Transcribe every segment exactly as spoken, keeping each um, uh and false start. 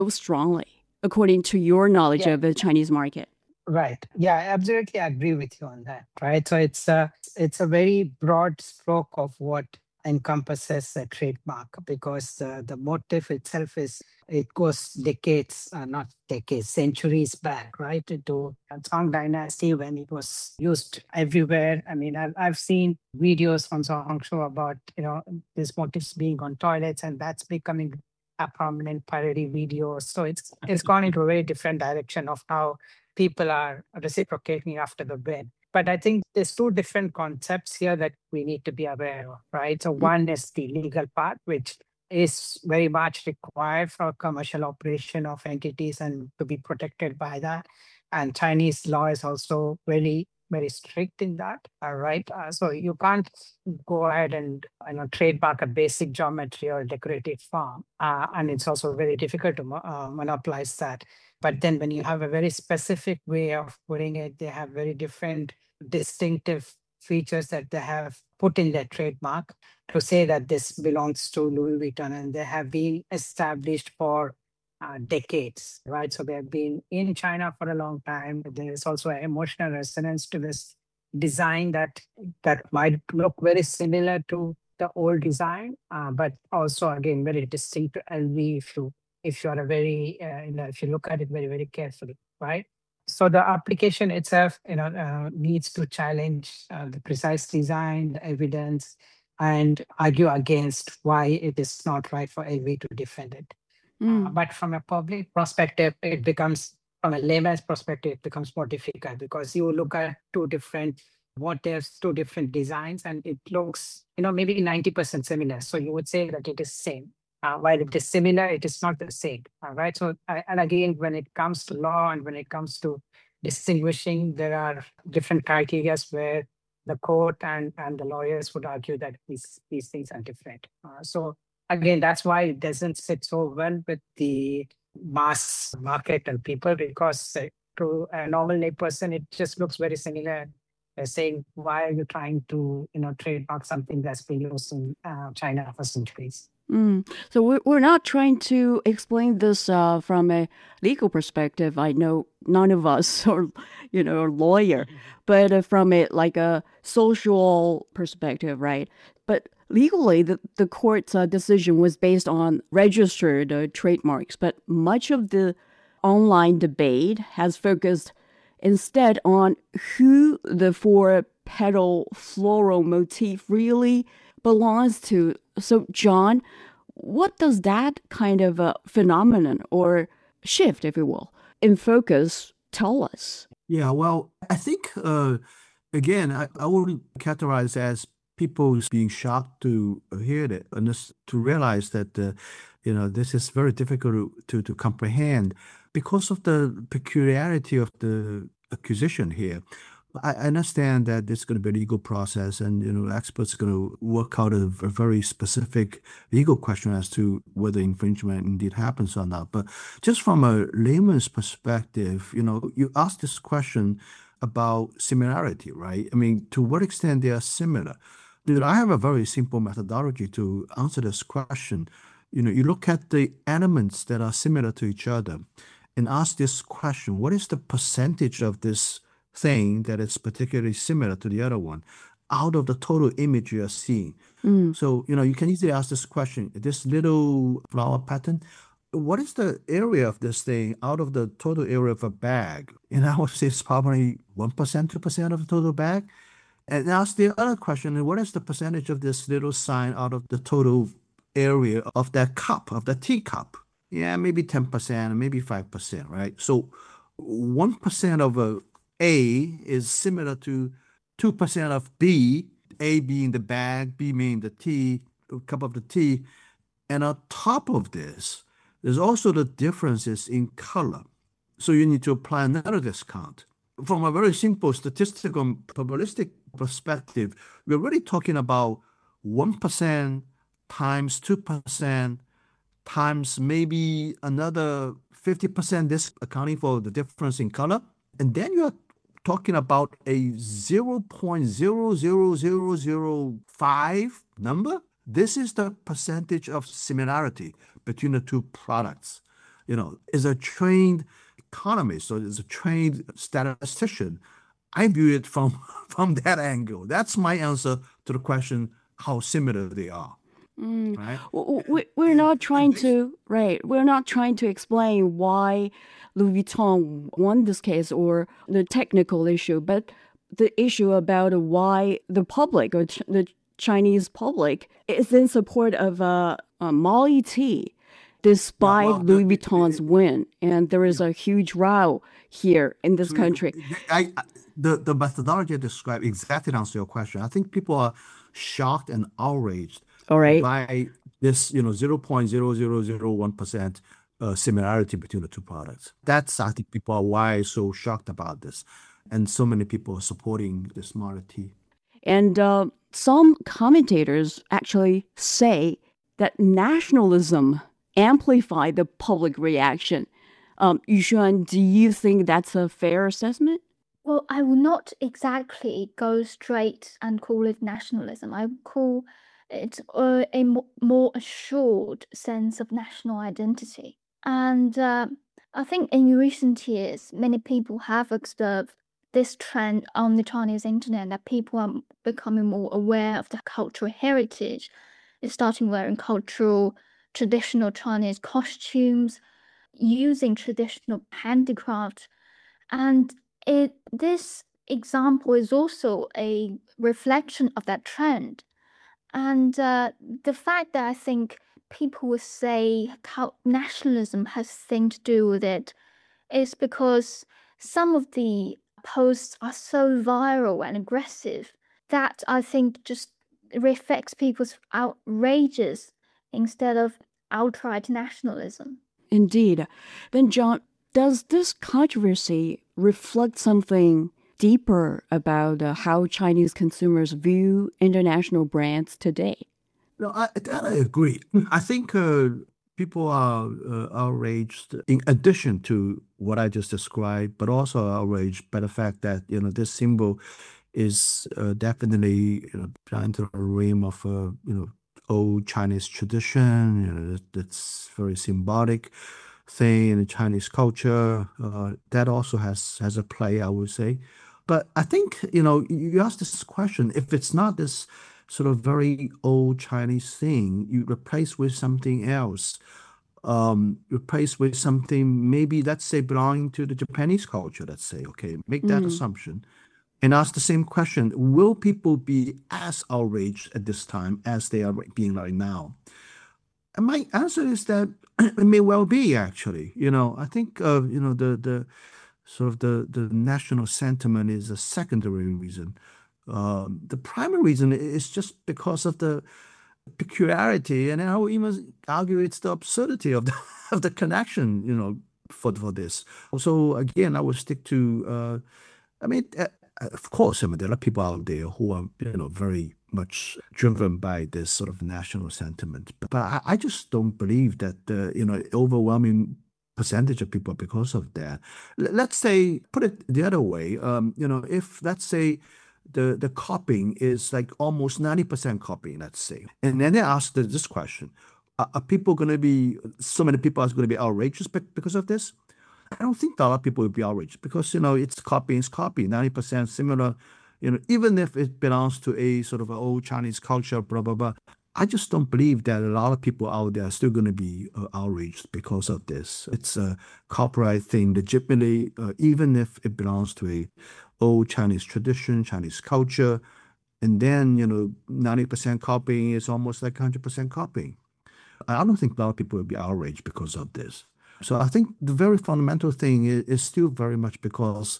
so strongly, according to your knowledge Yeah, of the Chinese market? right. Yeah, I absolutely agree with you on that. Right. So it's a it's a very broad stroke of what encompasses a trademark because the the motif itself is it goes decades, uh, not decades, centuries back, right, into the Song Dynasty when it was used everywhere. I mean, I've I've seen videos on Zhong Show about you know these motifs being on toilets, and that's becoming a prominent parody video. So it's it's gone into a very different direction of how people are reciprocating after the win. But I think there's two different concepts here that we need to be aware of, right? So one is the legal part, which is very much required for commercial operation of entities and to be protected by that. And Chinese law is also very, very strict in that. All right. Uh, so you can't go ahead and you know trademark a basic geometry or decorative form. Uh, and it's also very difficult to mo- uh, monopolize that. But then when you have a very specific way of putting it, they have very different distinctive features that they have put in their trademark to say that this belongs to Louis Vuitton and they have been established for uh, decades, right? So they have been in China for a long time. There is also an emotional resonance to this design that that might look very similar to the old design, uh, but also again very distinct to L V if you if you are a very uh, you know if you look at it very very carefully, right? So the application itself, you know, uh, needs to challenge uh, the precise design, the evidence, and argue against why it is not right for L V to defend it. Uh, Mm. but from a public perspective, it becomes, from a layman's perspective, it becomes more difficult because you look at two different motifs, two different designs, and it looks, you know, maybe ninety percent similar. So you would say that it is same. Uh, while it is similar, it is not the same. All right. So, uh, and again, when it comes to law and when it comes to distinguishing, there are different criteria where the court and, and the lawyers would argue that these, these things are different. Uh, so again, that's why it doesn't sit so well with the mass market and people because uh, to a normal lay person, it just looks very similar. They're saying, why are you trying to, you know, trademark something that's been used in uh, China for centuries? Mm. So we're, we're not trying to explain this uh, from a legal perspective. I know none of us are, you know, a lawyer, but uh, from a like a social perspective, right? But legally, the, the court's uh, decision was based on registered uh, trademarks, but much of the online debate has focused instead on who the four petal floral motif really belongs to. So, John, what does that kind of a phenomenon or shift, if you will, in focus tell us? Yeah, well, I think uh, again, I, I would categorize as people being shocked to hear that and this, to realize that uh, you know this is very difficult to to comprehend because of the peculiarity of the acquisition here. I I understand that there's going to be a legal process, and you know, experts are going to work out a, a very specific legal question as to whether infringement indeed happens or not. But just from a layman's perspective, you know, you ask this question about similarity, right? I mean, to what extent they are similar? You know, I have a very simple methodology to answer this question. You know, you look at the elements that are similar to each other and ask this question: what is the percentage of this thing that is particularly similar to the other one out of the total image you are seeing? Mm. So, you know, you can easily ask this question: this little flower pattern, what is the area of this thing out of the total area of a bag? And I would say it's probably one percent, two percent of the total bag. And ask the other question: what is the percentage of this little sign out of the total area of that cup, of the teacup? Yeah, maybe ten percent, maybe five percent, right? So one percent of a A is similar to two percent of B, A being the bag, B being the tea, a cup of the tea. And on top of this, there's also the differences in color. So you need to apply another discount. From a very simple statistical probabilistic perspective, we're really talking about one percent times two percent times maybe another fifty percent, this accounting for the difference in color. And then you're talking about a zero point zero zero zero zero five number. This is the percentage of similarity between the two products. you know, is a trained economist, so is a trained statistician. I view it from from that angle. That's my answer to the question how similar they are. Mm. Right? W- w- We're not trying to, right? We're not trying to explain why Louis Vuitton won this case or the technical issue, but the issue about why the public or ch- the Chinese public is in support of uh, uh, Molly T, despite well, the- Louis the- Vuitton's win. And there is a huge row here in this So, country. I, I- the, the methodology I described exactly answers your question. I think people are shocked and outraged All right. by this, you know, zero point zero zero zero one percent uh, similarity between the two products. That's, I think, people are why so shocked about this. And so many people are supporting this Model T. And uh, some commentators actually say that nationalism amplified the public reaction. Um, Yuxuan, do you think that's a fair assessment? Well, I will not exactly go straight and call it nationalism. I would call it uh, a mo- more assured sense of national identity. And uh, I think in recent years, many people have observed this trend on the Chinese internet that people are becoming more aware of the cultural heritage. They're starting wearing cultural, traditional Chinese costumes, using traditional handicraft. And it this example is also a reflection of that trend. And uh, the fact that I think people would say how nationalism has thing to do with it is because some of the posts are so viral and aggressive that I think just reflects people's outrages instead of outright nationalism. Indeed. Then, John, does this controversy reflect something deeper about uh, how Chinese consumers view international brands today? No, I, that I agree. I think uh, people are uh, outraged in addition to what I just described, but also outraged by the fact that, you know, this symbol is uh, definitely, you know, under the rim of a, you know, old Chinese tradition. You know, that, that's very symbolic thing in the Chinese culture. Uh, that also has has a play, I would say. But I think, you know, you asked this question, if it's not this sort of very old Chinese thing, you replace with something else, um, replace with something maybe, let's say, belonging to the Japanese culture, let's say, okay, make that Mm. assumption. And ask the same question, will people be as outraged at this time as they are being right now? And my answer is that it may well be, actually. You know, I think, uh, you know, the, the sort of the, the national sentiment is a secondary reason. Um, the primary reason is just because of the peculiarity, and I would even argue it's the absurdity of the, of the connection, you know, for, for this. So again, I would stick to, uh, I mean, uh, of course, I mean, there are people out there who are, you know, very much driven by this sort of national sentiment. But, but I, I just don't believe that, uh, you know, overwhelming percentage of people because of that. L- let's say, put it the other way, um, you know, if let's say the, the copying is like almost ninety percent copying, let's say, and then they ask the, this question, are, are people going to be, so many people are going to be outrageous be- because of this? I don't think a lot of people will be outraged because, you know, it's copy, it's copy, ninety percent similar, you know, even if it belongs to a sort of an old Chinese culture, blah, blah, blah. I just don't believe that a lot of people out there are still going to be uh, outraged because of this. It's a copyright thing, legitimately, uh, even if it belongs to a old Chinese tradition, Chinese culture. And then, you know, ninety percent copying is almost like one hundred percent copying. I don't think a lot of people will be outraged because of this. So I think the very fundamental thing is, is still very much because,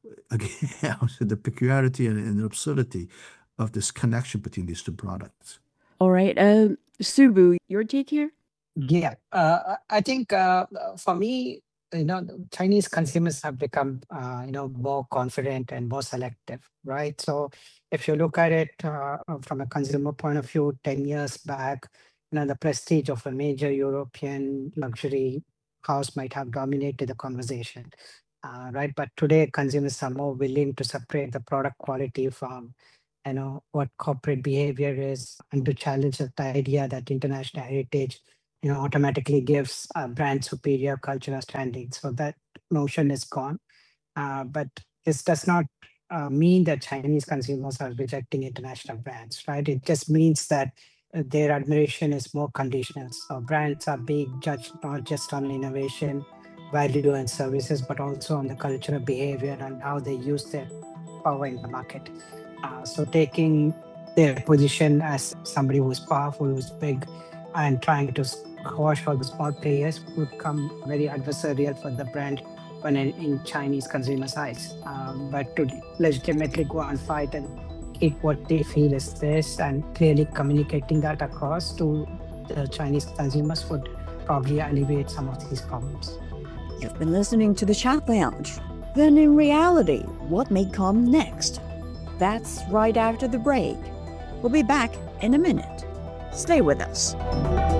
again, the peculiarity and, and absurdity of this connection between these two products. All right. Uh, Subu, your take here? Yeah, uh, I I think uh, for me, you know, the Chinese consumers have become, uh, you know, more confident and more selective, right? So if you look at it uh, from a consumer point of view, ten years back, you know, the prestige of a major European luxury house might have dominated the conversation, uh, right? But today, consumers are more willing to separate the product quality from, you know, what corporate behavior is, and to challenge the idea that international heritage you know, automatically gives a brand superior cultural standing. So that notion is gone. Uh, but this does not uh, mean that Chinese consumers are rejecting international brands, right? It just means that uh, their admiration is more conditional. So brands are being judged not just on innovation, value, and services, but also on the cultural behavior and how they use their power in the market. Uh, so taking their position as somebody who's powerful, who's big, and trying to squash all the small players would come very adversarial for the brand when in, in Chinese consumers' eyes. Um, but to legitimately go and fight and keep what they feel is this and clearly communicating that across to the Chinese consumers would probably alleviate some of these problems. You've been listening to the Chat Lounge. Then in reality, what may come next? That's right after the break. We'll be back in a minute. Stay with us.